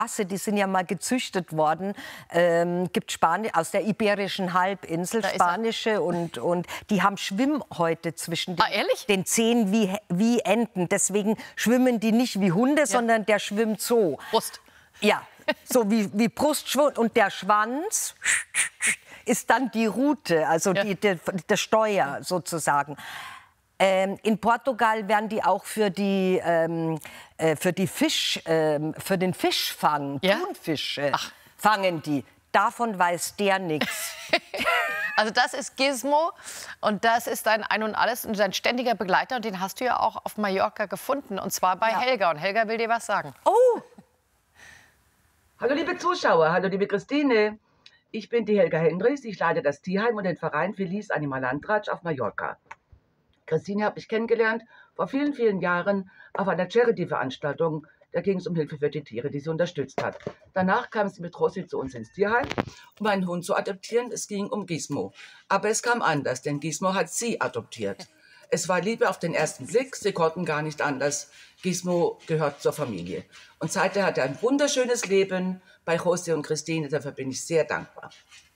Rasse, die sind ja mal gezüchtet worden, gibt aus der Iberischen Halbinsel, spanische und die haben Schwimmhäute zwischen den Zehen wie Enten. Deswegen schwimmen die nicht wie Hunde, sondern der schwimmt so. Brust. Ja, so wie Brustschwimmen. Und der Schwanz ist dann die Rute, also der Steuer sozusagen. In Portugal werden die auch für den Fischfang, Thunfische, fangen die. Davon weiß der nichts. Also das ist Gizmo und das ist dein Ein und Alles und dein ständiger Begleiter. Und den hast du ja auch auf Mallorca gefunden, und zwar bei Helga. Und Helga will dir was sagen. Oh! Hallo liebe Zuschauer, hallo liebe Christine. Ich bin die Helga Hendrichs, ich leite das Tierheim und den Verein Feliz Animal Landratsch auf Mallorca. Christine habe ich kennengelernt vor vielen, vielen Jahren auf einer Charity-Veranstaltung. Da ging es um Hilfe für die Tiere, die sie unterstützt hat. Danach kam sie mit Rossi zu uns ins Tierheim, um einen Hund zu adoptieren. Es ging um Gizmo. Aber es kam anders, denn Gizmo hat sie adoptiert. Es war Liebe auf den ersten Blick, sie konnten gar nicht anders. Gizmo gehört zur Familie. Und seither hat er ein wunderschönes Leben bei Rossi und Christine. Dafür bin ich sehr dankbar.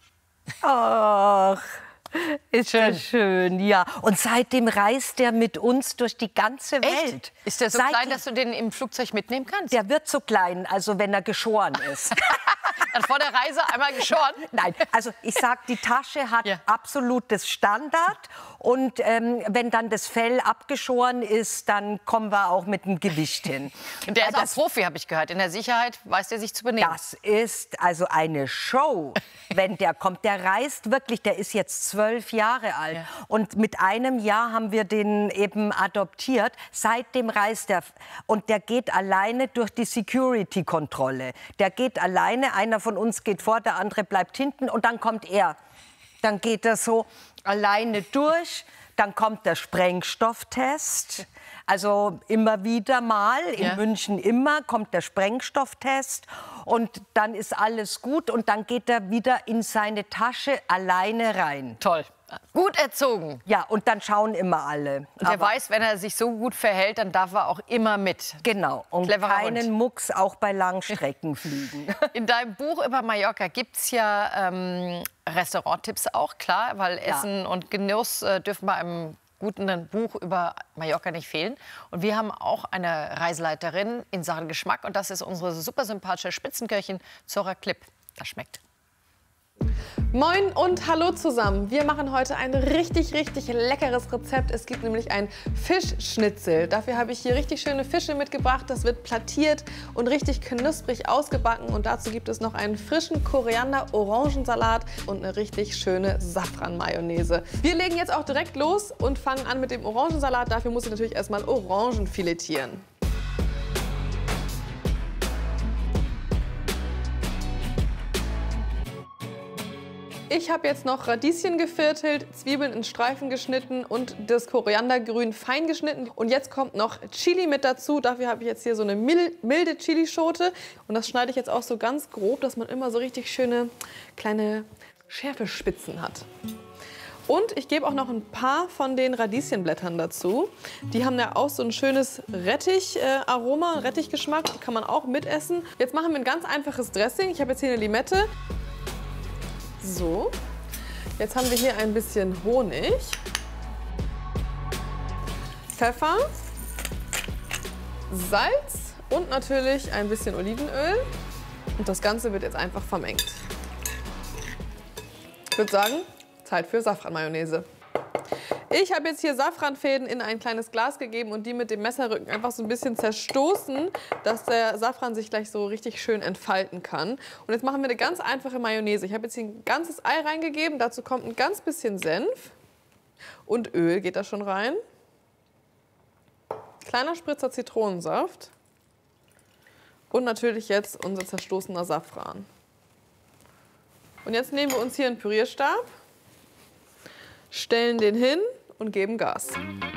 Ach, ist das schön, ja. Und seitdem reist er mit uns durch die ganze Welt. Ist der so klein, dass du den im Flugzeug mitnehmen kannst? Der wird so klein, also wenn er geschoren ist. Dann vor der Reise einmal geschoren? Nein, also ich sag, die Tasche hat absolutes Standard. Und wenn dann das Fell abgeschoren ist, dann kommen wir auch mit dem Gewicht hin. Und der ist auch Profi, habe ich gehört. In der Sicherheit weiß der sich zu benehmen. Das ist also eine Show, wenn der kommt. Der reist wirklich, der ist jetzt 12 Jahre alt. Ja. Und mit einem Jahr haben wir den eben adoptiert. Seitdem reist er. Und der geht alleine durch die Security-Kontrolle. Der geht alleine, einer von uns geht vor, der andere bleibt hinten und dann kommt er. Dann geht er so alleine durch, dann kommt der Sprengstofftest. Also immer wieder mal, in München immer, kommt der Sprengstofftest und dann ist alles gut und dann geht er wieder in seine Tasche alleine rein. Toll. Gut erzogen. Ja, und dann schauen immer alle. Und er weiß, wenn er sich so gut verhält, dann darf er auch immer mit. Genau. Und Cleverer keinen Mucks auch bei Langstreckenflügen. In deinem Buch über Mallorca gibt es ja Restauranttipps auch, klar, weil Essen und Genuss dürfen bei einem guten Buch über Mallorca nicht fehlen. Und wir haben auch eine Reiseleiterin in Sachen Geschmack und das ist unsere super sympathische Spitzenköchin Zora Klipp. Das schmeckt. Moin und hallo zusammen. Wir machen heute ein richtig leckeres Rezept. Es gibt nämlich ein Fischschnitzel. Dafür habe ich hier richtig schöne Fische mitgebracht. Das wird plattiert und richtig knusprig ausgebacken. Und dazu gibt es noch einen frischen Koriander-Orangensalat und eine richtig schöne Safran-Mayonnaise. Wir legen jetzt auch direkt los und fangen an mit dem Orangensalat. Dafür muss ich natürlich erstmal Orangen filetieren. Ich habe jetzt noch Radieschen geviertelt, Zwiebeln in Streifen geschnitten und das Koriandergrün fein geschnitten. Und jetzt kommt noch Chili mit dazu. Dafür habe ich jetzt hier so eine milde Chilischote. Und das schneide ich jetzt auch so ganz grob, dass man immer so richtig schöne kleine Schärfespitzen hat. Und ich gebe auch noch ein paar von den Radieschenblättern dazu. Die haben ja auch so ein schönes Rettich-Aroma, Rettichgeschmack. Kann man auch mitessen. Jetzt machen wir ein ganz einfaches Dressing. Ich habe jetzt hier eine Limette. So, jetzt haben wir hier ein bisschen Honig, Pfeffer, Salz und natürlich ein bisschen Olivenöl. Und das Ganze wird jetzt einfach vermengt. Ich würde sagen, Zeit für Safran-Mayonnaise. Ich habe jetzt hier Safranfäden in ein kleines Glas gegeben und die mit dem Messerrücken einfach so ein bisschen zerstoßen, dass der Safran sich gleich so richtig schön entfalten kann. Und jetzt machen wir eine ganz einfache Mayonnaise. Ich habe jetzt hier ein ganzes Ei reingegeben, dazu kommt ein ganz bisschen Senf und Öl geht da schon rein. Kleiner Spritzer Zitronensaft und natürlich jetzt unser zerstoßener Safran. Und jetzt nehmen wir uns hier einen Pürierstab, stellen den hin und geben Gas.